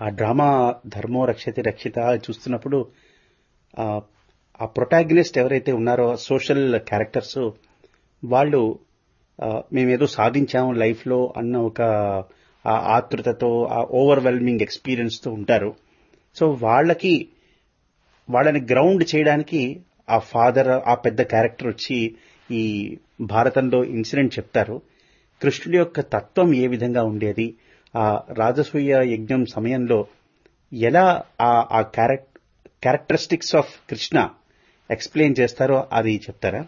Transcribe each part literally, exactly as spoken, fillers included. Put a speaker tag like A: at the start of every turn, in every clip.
A: Drama ధర్మో రక్షతి రక్షిత చూస్తున్నప్పుడు ఆ, ఆ ప్రొటాగనిస్ట్ ఎవరైతే ఉన్నారో సోషల్ క్యారెక్టర్స్ వాళ్ళు ఆ, మేమేదో సాధించాము లైఫ్ లో అన్న ఒక ఆ ఆతృతతో ఆ ఓవర్వెల్మింగ్ ఎక్స్పీరియన్స్ తో ఉంటారు. సో వాళ్ళకి వాళ్ళని గ్రౌండ్ చేయడానికి ఆ ఫాదర్ ఆ పెద్ద క్యారెక్టర్ వచ్చి ఈ భారతంలో ఇన్సిడెంట్ చెప్తారు. కృష్ణుడి యొక్క తత్వం ఏ విధంగా ఉండేది, ఆ రాజసూయ యజ్ఞం సమయంలో ఎలా ఆ ఆ క్యారెక్టరిస్టిక్స్ ఆఫ్ కృష్ణ ఎక్స్ప్లెయిన్ చేస్తారో అది చెప్తారా?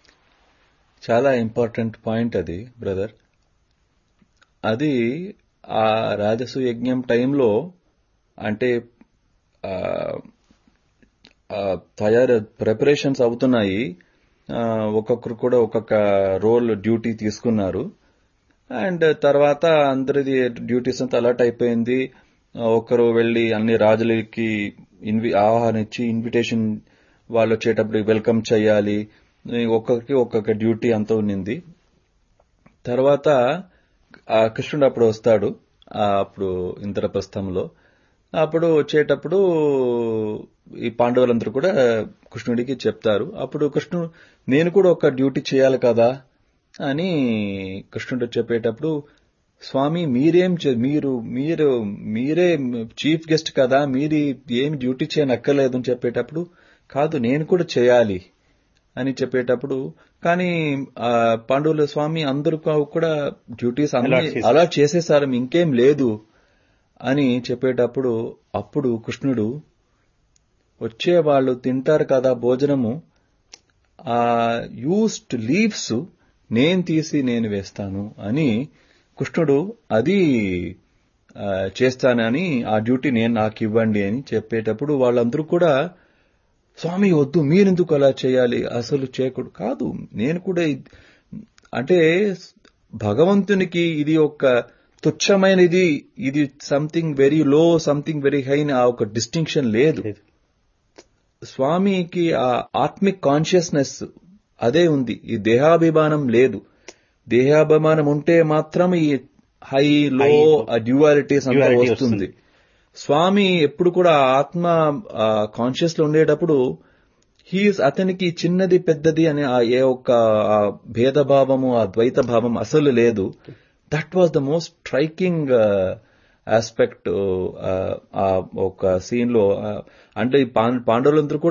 B: చాలా ఇంపార్టెంట్ పాయింట్ అది బ్రదర్. అది ఆ రాజసు యజ్ఞం టైంలో అంటే ఆ, ఆ, తయారు ప్రిపరేషన్స్ అవుతున్నాయి. ఆ, ఒక్కొక్కరు కూడా ఒక్కొక్క రోల్ డ్యూటీ తీసుకున్నారు. అండ్ తర్వాత అందరిది డ్యూటీస్ అంతా అలర్ట్ అయిపోయింది. ఆ, ఒకరు వెళ్లి అన్ని రాజులకి ఇన్వి ఆహ్వానించి ఇన్విటేషన్ వాళ్ళు వచ్చేటప్పుడు వెల్కమ్ చేయాలి. ఒక్కొక్కరికి ఒక్కొక్క డ్యూటీ అంతా ఉన్నింది. తర్వాత ఆ కృష్ణుడు అప్పుడు వస్తాడు. ఆ, అప్పుడు ఇంద్రప్రస్థంలో అప్పుడు వచ్చేటప్పుడు ఈ పాండవులందరూ కూడా కృష్ణుడికి చెప్తారు. అప్పుడు కృష్ణుడు నేను కూడా ఒక డ్యూటీ చేయాలి కదా అని కృష్ణుడు చెప్పేటప్పుడు, స్వామి మీరేం చే- మీరు మీరు మీరే చీఫ్ గెస్ట్ కదా, మీరు ఏం డ్యూటీ చేయనక్కర్లేదు అని చెప్పేటప్పుడు, కాదు నేను కూడా చేయాలి అని చెప్పేటప్పుడు, కానీ ఆ పాండవుల స్వామి అందరూ కూడా డ్యూటీస్ అన్ని
A: Allot చేసేసారు.
B: అలా చేసేసారు, ఇంకేం లేదు అని చెప్పేటప్పుడు, అప్పుడు కృష్ణుడు వచ్చే వాళ్ళు తింటారు కదా భోజనము, ఆ యూస్డ్ లీవ్స్ నేను తీసి నేను వేస్తాను అని కృష్ణుడు అది ఆ, చేస్తానని ఆ డ్యూటీ నేను నాకు ఇవ్వండి అని చెప్పేటప్పుడు వాళ్ళందరూ కూడా స్వామి వద్దు మీరెందుకు అలా చేయాలి, అసలు చేయకూడదు, కాదు నేను కూడా ఇద్- అంటే భగవంతునికి ఇది ఒక తుచ్చమైనది, ఇది something very low something very high ఆ ఒక డిస్టింక్షన్ లేదు.
A: లేదు.
B: స్వామికి ఆ ఆత్మిక్ కాన్షియస్నెస్ అదే ఉంది, ఈ దేహాభిమానం లేదు. దేహాభిమానం ఉంటే మాత్రం ఈ హై లో
A: High, low.
B: ఆ డ్యూయాలిటీస్ అంతా
A: Duality
B: వస్తుంది.
A: వస్తుంది.
B: స్వామి ఎప్పుడు కూడా ఆత్మ కాన్షియస్ లో ఉండేటప్పుడు హీస్ అతనికి చిన్నది పెద్దది అనే ఆ ఏ ఒక్క ఆ భేదభావము ఆ ద్వైత భావం అసలు లేదు. That was the most striking aspect ఆ ఒక సీన్ లో. ఆ, అంటే ఈ పాండవులందరూ కూడా